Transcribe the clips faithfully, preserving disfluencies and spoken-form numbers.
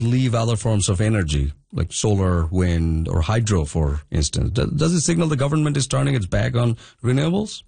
leave other forms of energy, like solar, wind, or hydro, for instance? Does, does it signal the government is turning its back on renewables?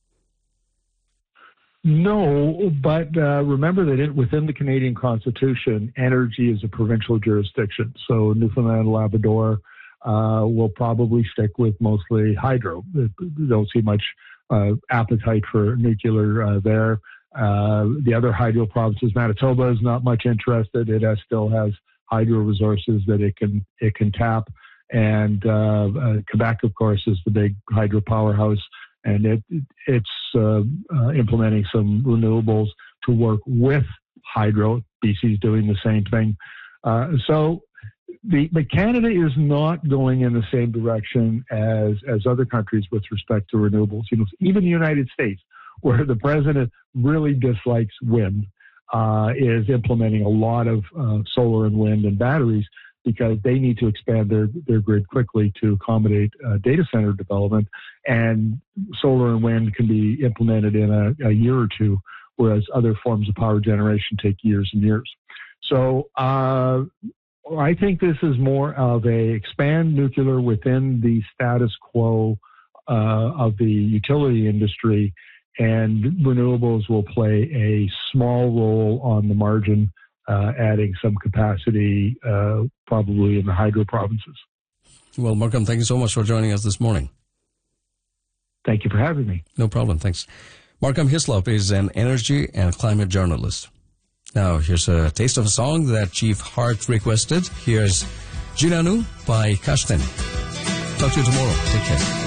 No, but uh, remember that it, within the Canadian Constitution, energy is a provincial jurisdiction. So Newfoundland and Labrador uh, will probably stick with mostly hydro. They don't see much uh, appetite for nuclear uh, there. Uh, the other hydro provinces, Manitoba is not much interested. It has, still has hydro resources that it can it can tap, and uh, uh, Quebec, of course, is the big hydro powerhouse. And it, it's uh, uh, implementing some renewables to work with hydro. B C is doing the same thing. Uh, so, the, but Canada is not going in the same direction as as other countries with respect to renewables. You know, even the United States, where the president really dislikes wind, uh, is implementing a lot of uh, solar and wind and batteries, because they need to expand their, their grid quickly to accommodate uh, data center development. And solar and wind can be implemented in a, a year or two, whereas other forms of power generation take years and years. So uh, I think this is more of a expand nuclear within the status quo uh, of the utility industry, and renewables will play a small role on the margin, Uh, adding some capacity, uh, probably in the hydro provinces. Well, Markham, thank you so much for joining us this morning. Thank you for having me. No problem, thanks. Markham Hislop is an energy and climate journalist. Now, here's a taste of a song that Chief Hart requested. Here's Jinanu by Kashtin. Talk to you tomorrow. Take care.